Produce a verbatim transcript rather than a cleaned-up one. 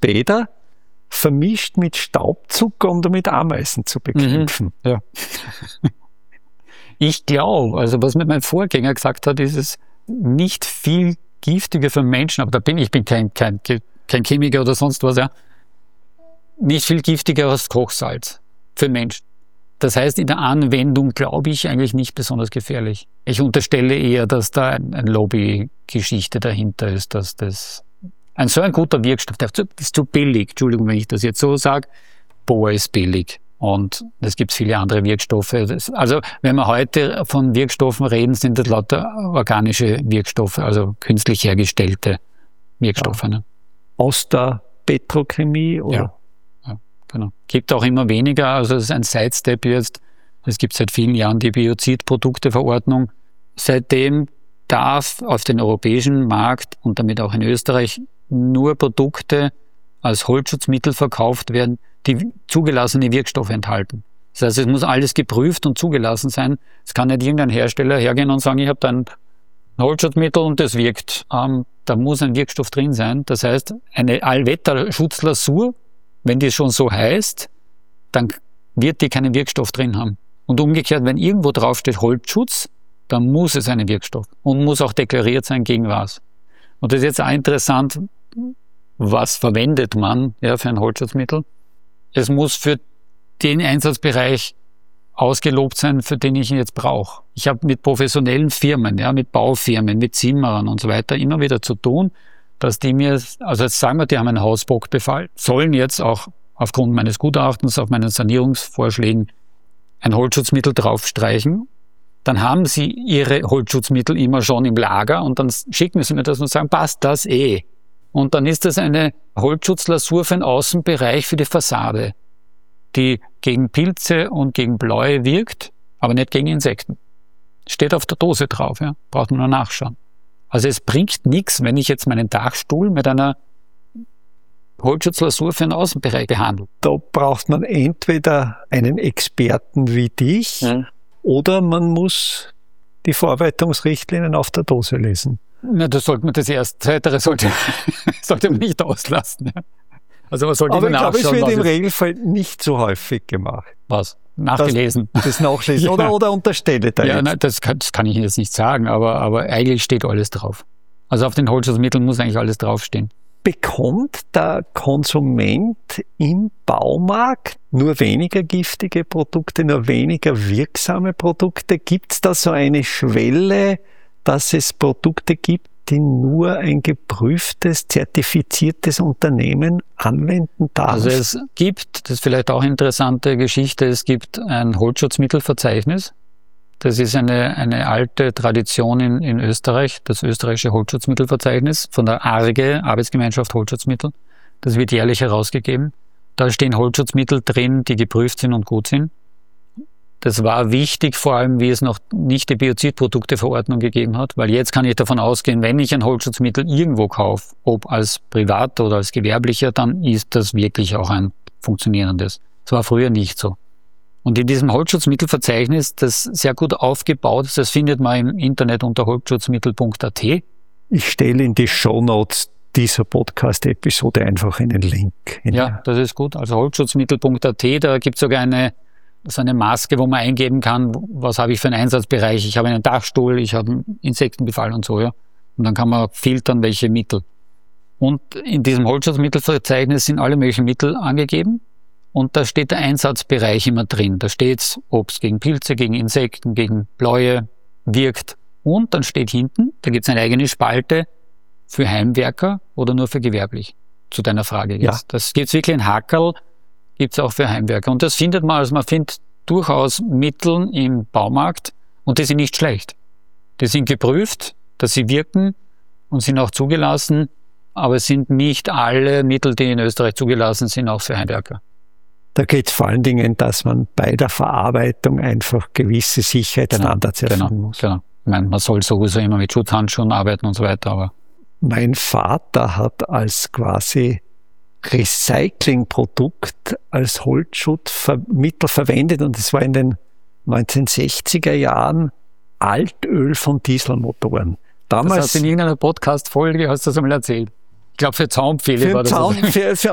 Fußbäder vermischt mit Staubzucker, um damit Ameisen zu bekämpfen. Mhm. Ja. Ich glaube, also was mir mein Vorgänger gesagt hat, ist es nicht viel giftiger für Menschen, aber da bin ich bin kein, kein, kein Chemiker oder sonst was, ja. Nicht viel giftiger als Kochsalz für Menschen. Das heißt, in der Anwendung glaube ich eigentlich nicht besonders gefährlich. Ich unterstelle eher, dass da ein, ein Lobby-Geschichte dahinter ist, dass das ein so ein guter Wirkstoff, der ist zu billig, Entschuldigung, wenn ich das jetzt so sage, Boa ist billig und es gibt viele andere Wirkstoffe. Das, also wenn wir heute von Wirkstoffen reden, sind das lauter organische Wirkstoffe, also künstlich hergestellte Wirkstoffe. Ja. Ne? Aus der Petrochemie oder? Ja. Genau. Gibt auch immer weniger, also es ist ein Sidestep jetzt. Es gibt seit vielen Jahren die Biozidprodukteverordnung. Seitdem darf auf den europäischen Markt und damit auch in Österreich nur Produkte als Holzschutzmittel verkauft werden, die zugelassene Wirkstoffe enthalten. Das heißt, es muss alles geprüft und zugelassen sein. Es kann nicht irgendein Hersteller hergehen und sagen, ich habe da ein Holzschutzmittel und das wirkt. Ähm, da muss ein Wirkstoff drin sein. Das heißt, eine Allwetterschutzlasur, wenn die schon so heißt, dann wird die keinen Wirkstoff drin haben. Und umgekehrt, wenn irgendwo draufsteht Holzschutz, dann muss es einen Wirkstoff und muss auch deklariert sein, gegen was. Und das ist jetzt auch interessant, was verwendet man ja, für ein Holzschutzmittel. Es muss für den Einsatzbereich ausgelobt sein, für den ich ihn jetzt brauche. Ich habe mit professionellen Firmen, ja, mit Baufirmen, mit Zimmerern und so weiter immer wieder zu tun, dass die mir, also jetzt sagen wir, die haben einen Hausbockbefall, sollen jetzt auch aufgrund meines Gutachtens auf meinen Sanierungsvorschlägen ein Holzschutzmittel draufstreichen. Dann haben sie ihre Holzschutzmittel immer schon im Lager und dann schicken sie mir das und sagen, passt das eh. Und dann ist das eine Holzschutzlasur für den Außenbereich für die Fassade, die gegen Pilze und gegen Bläue wirkt, aber nicht gegen Insekten. Steht auf der Dose drauf, ja, braucht man nur nachschauen. Also es bringt nichts, wenn ich jetzt meinen Dachstuhl mit einer Holzschutzlasur für den Außenbereich behandle. Da braucht man entweder einen Experten wie dich, ja, oder man muss die Verarbeitungsrichtlinien auf der Dose lesen. Na, das sollte man das erste, Zweitere sollte, sollte man nicht auslassen. Ja. Also man sollte Aber ich glaube, es wird im es Regelfall nicht so häufig gemacht. Was? Nachgelesen. Das, das Nachlesen. Ja. Oder, oder unterstelle da ja, jetzt. Nein, das, kann, das kann ich jetzt nicht sagen, aber, aber eigentlich steht alles drauf. Also auf den Holzschutzmitteln muss eigentlich alles draufstehen. Bekommt der Konsument im Baumarkt nur weniger giftige Produkte, nur weniger wirksame Produkte? Gibt es da so eine Schwelle, dass es Produkte gibt, die nur ein geprüftes, zertifiziertes Unternehmen anwenden darf? Also es gibt, das ist vielleicht auch eine interessante Geschichte, es gibt ein Holzschutzmittelverzeichnis. Das ist eine, eine alte Tradition in, in Österreich, das österreichische Holzschutzmittelverzeichnis von der A R G E, Arbeitsgemeinschaft Holzschutzmittel. Das wird jährlich herausgegeben. Da stehen Holzschutzmittel drin, die geprüft sind und gut sind. Das war wichtig, vor allem, wie es noch nicht die Biozidprodukteverordnung gegeben hat, weil jetzt kann ich davon ausgehen, wenn ich ein Holzschutzmittel irgendwo kaufe, ob als Privater oder als Gewerblicher, dann ist das wirklich auch ein funktionierendes. Das war früher nicht so. Und in diesem Holzschutzmittelverzeichnis, das sehr gut aufgebaut ist, das findet man im Internet unter holzschutzmittel punkt a t. Ich stelle in die Shownotes dieser Podcast-Episode einfach einen Link. Ja, das ist gut. Also holzschutzmittel punkt a t, da gibt es sogar eine, so eine Maske, wo man eingeben kann, was habe ich für einen Einsatzbereich. Ich habe einen Dachstuhl, ich habe einen Insektenbefall und so, ja. Und dann kann man filtern, welche Mittel. Und in diesem Holzschutzmittelverzeichnis sind alle möglichen Mittel angegeben. Und da steht der Einsatzbereich immer drin. Da steht, ob es gegen Pilze, gegen Insekten, gegen Bläue wirkt. Und dann steht hinten, da gibt es eine eigene Spalte für Heimwerker oder nur für gewerblich. Zu deiner Frage jetzt. Ja. Das gibt es wirklich ein Hackerl, gibt es auch für Heimwerker. Und das findet man, also man findet durchaus Mittel im Baumarkt und die sind nicht schlecht. Die sind geprüft, dass sie wirken und sind auch zugelassen, aber es sind nicht alle Mittel, die in Österreich zugelassen sind, auch für Heimwerker. Da geht es vor allen Dingen, dass man bei der Verarbeitung einfach gewisse Sicherheitsstandards genau, erfüllen genau, muss. Genau. Ich meine, man soll sowieso immer mit Schutzhandschuhen arbeiten und so weiter, aber... Mein Vater hat als quasi Recyclingprodukt als Holzschutzmittel verwendet und es war in den neunzehnhundertsechziger Jahren Altöl von Dieselmotoren. Damals, das hast du in irgendeiner Podcast-Folge, hast du das einmal erzählt. Ich glaube, für Zaunpfähle war das. Zaun, für, für